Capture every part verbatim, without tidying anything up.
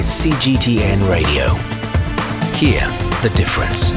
C G T N Radio. Hear the difference.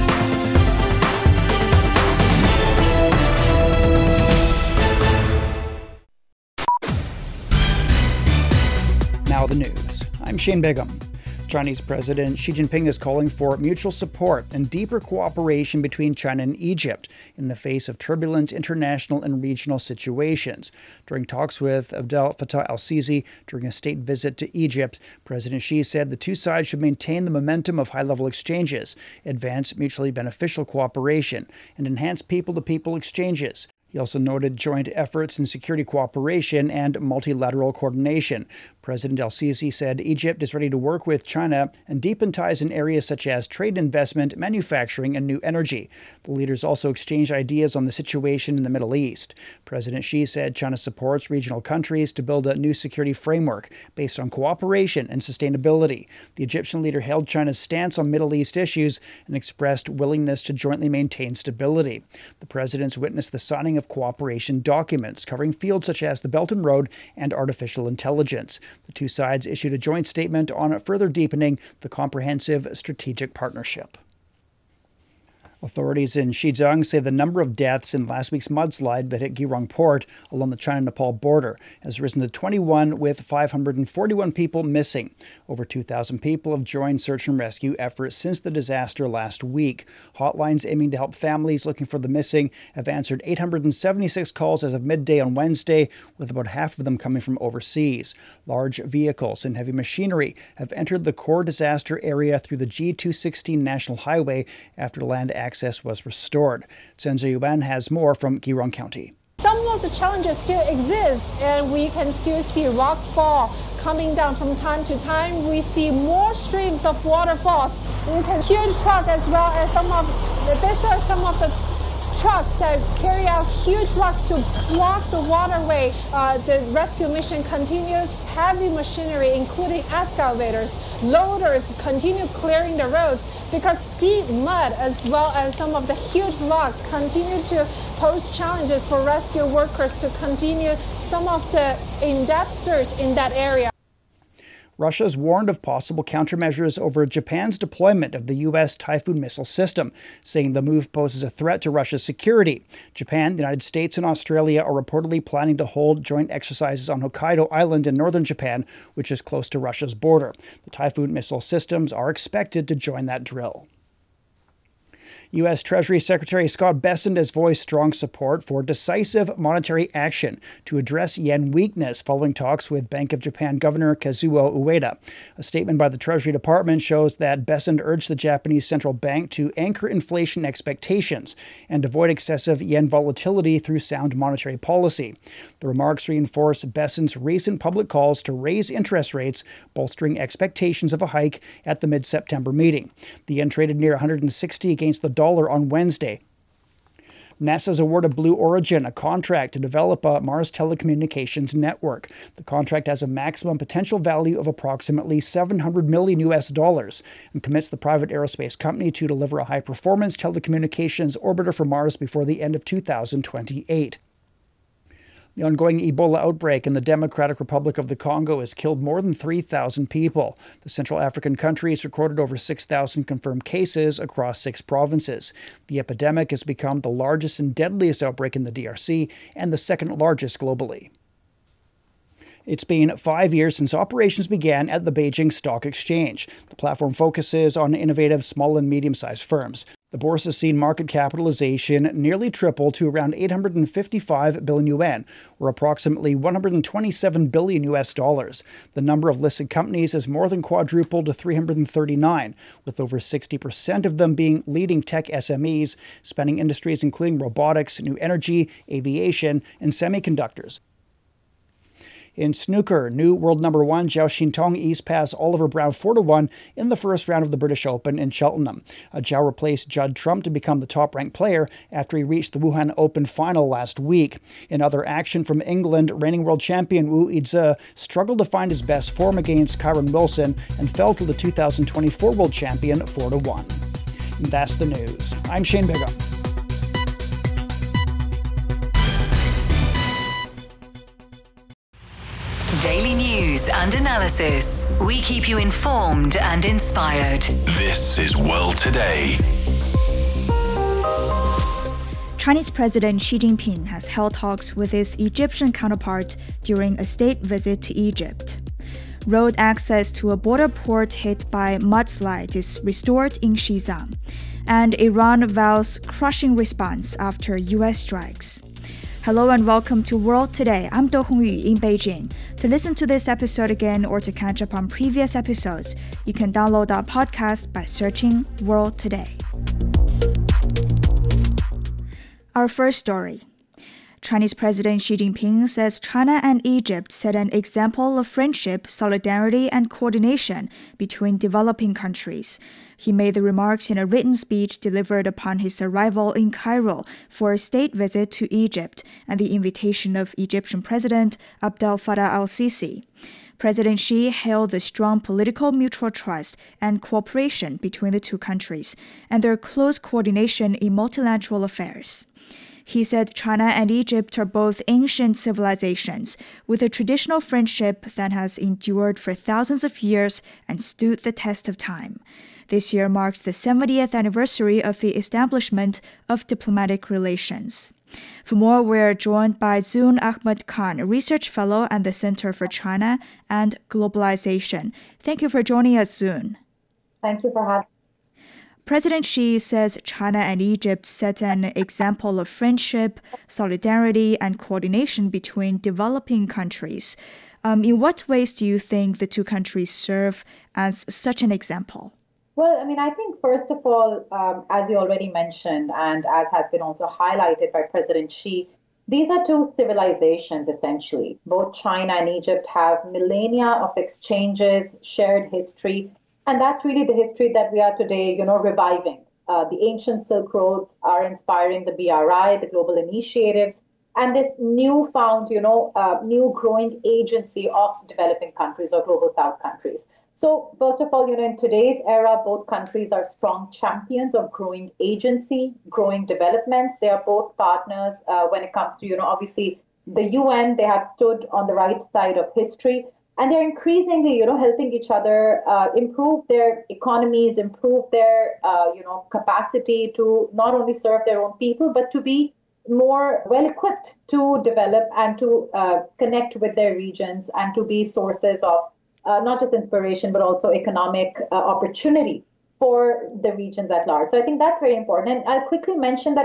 Now the news. I'm Shane Bigham. Chinese President Xi Jinping is calling for mutual support and deeper cooperation between China and Egypt in the face of turbulent international and regional situations. During talks with Abdel Fattah el-Sisi during a state visit to Egypt, President Xi said the two sides should maintain the momentum of high-level exchanges, advance mutually beneficial cooperation, and enhance people-to-people exchanges. He also noted joint efforts in security cooperation and multilateral coordination. President el-Sisi said Egypt is ready to work with China and deepen ties in areas such as trade investment, manufacturing, and new energy. The leaders also exchanged ideas on the situation in the Middle East. President Xi said China supports regional countries to build a new security framework based on cooperation and sustainability. The Egyptian leader held China's stance on Middle East issues and expressed willingness to jointly maintain stability. The presidents witnessed the signing of cooperation documents covering fields such as the Belt and Road and artificial intelligence. The two sides issued a joint statement on further deepening the comprehensive strategic partnership. Authorities in Xizang say the number of deaths in last week's mudslide that hit Girong Port along the China-Nepal border has risen to twenty-one, with five hundred forty-one people missing. Over two thousand people have joined search and rescue efforts since the disaster last week. Hotlines aiming to help families looking for the missing have answered eight hundred seventy-six calls as of midday on Wednesday, with about half of them coming from overseas. Large vehicles and heavy machinery have entered the core disaster area through the G two sixteen National Highway after land access Access was restored. Senzo Yuan has more from Girong County. Some of the challenges still exist, and we can still see rock fall coming down from time to time. We see more streams of waterfalls. We can hear the truck as well as some of these are some of the trucks that carry out huge rocks to block the waterway. Uh, the rescue mission continues. Heavy machinery, including excavators, loaders, continue clearing the roads because deep mud as well as some of the huge rock continue to pose challenges for rescue workers to continue some of the in-depth search in that area. Russia has warned of possible countermeasures over Japan's deployment of the U S Typhoon missile system, saying the move poses a threat to Russia's security. Japan, the United States, and Australia are reportedly planning to hold joint exercises on Hokkaido Island in northern Japan, which is close to Russia's border. The Typhoon missile systems are expected to join that drill. U S Treasury Secretary Scott Bessent has voiced strong support for decisive monetary action to address yen weakness following talks with Bank of Japan Governor Kazuo Ueda. A statement by the Treasury Department shows that Bessent urged the Japanese central bank to anchor inflation expectations and avoid excessive yen volatility through sound monetary policy. The remarks reinforce Bessent's recent public calls to raise interest rates, bolstering expectations of a hike at the mid-September meeting. The yen traded near one hundred sixty against the dollar on Wednesday. NASA's awarded Blue Origin a contract to develop a Mars telecommunications network. The contract has a maximum potential value of approximately seven hundred million U S dollars and commits the private aerospace company to deliver a high-performance telecommunications orbiter for Mars before the end of two thousand twenty-eight. The ongoing Ebola outbreak in the Democratic Republic of the Congo has killed more than three thousand people. The Central African country has recorded over six thousand confirmed cases across six provinces. The epidemic has become the largest and deadliest outbreak in the D R C and the second largest globally. It's been five years since operations began at the Beijing Stock Exchange. The platform focuses on innovative small and medium-sized firms. The bourse has seen market capitalization nearly triple to around eight hundred fifty-five billion yuan, or approximately one hundred twenty-seven billion U S dollars. The number of listed companies has more than quadrupled to three hundred thirty-nine, with over sixty percent of them being leading tech S M Es, spanning industries including robotics, new energy, aviation, and semiconductors. In snooker, new world number one Zhao Xintong eased past Oliver Brown four to one in the first round of the British Open in Cheltenham. Uh, Zhao replaced Judd Trump to become the top-ranked player after he reached the Wuhan Open final last week. In other action from England, reigning world champion Wu Yizhe struggled to find his best form against Kyron Wilson and fell to the two thousand twenty-four world champion four to one. And that's the news. I'm Shane Bigham. Daily News. news and analysis. We keep you informed and inspired. This is World Today. Chinese President Xi Jinping has held talks with his Egyptian counterpart during a state visit to Egypt. Road access to a border port hit by mudslide is restored in Xizang, and Iran vows crushing response after U S strikes. Hello and welcome to World Today. I'm Do Hongyu in Beijing. To listen to this episode again or to catch up on previous episodes, you can download our podcast by searching World Today. Our first story. Chinese President Xi Jinping says China and Egypt set an example of friendship, solidarity, and coordination between developing countries. He made the remarks in a written speech delivered upon his arrival in Cairo for a state visit to Egypt and the invitation of Egyptian President Abdel Fattah al-Sisi. President Xi hailed the strong political mutual trust and cooperation between the two countries and their close coordination in multilateral affairs. He said China and Egypt are both ancient civilizations with a traditional friendship that has endured for thousands of years and stood the test of time. This year marks the seventieth anniversary of the establishment of diplomatic relations. For more, we're joined by Zune Ahmed Khan, a research fellow at the Center for China and Globalization. Thank you for joining us, Zune. Thank you for having me. President Xi says China and Egypt set an example of friendship, solidarity, and coordination between developing countries. Um, in what ways do you think the two countries serve as such an example? Well, I mean, I think first of all, um, as you already mentioned, and as has been also highlighted by President Xi, these are two civilizations, essentially. Both China and Egypt have millennia of exchanges, shared history, and that's really the history that we are today, you know, reviving. Uh, the ancient Silk Roads are inspiring the B R I, the global initiatives, and this newfound, you know, uh, new growing agency of developing countries or global South countries. So first of all, you know, in today's era, both countries are strong champions of growing agency, growing development. They are both partners uh, when it comes to, you know, obviously the U N. They have stood on the right side of history. And they're increasingly, you know, helping each other uh, improve their economies, improve their, uh, you know, capacity to not only serve their own people, but to be more well-equipped to develop and to uh, connect with their regions and to be sources of uh, not just inspiration, but also economic uh, opportunity for the regions at large. So I think that's very important. And I'll quickly mention that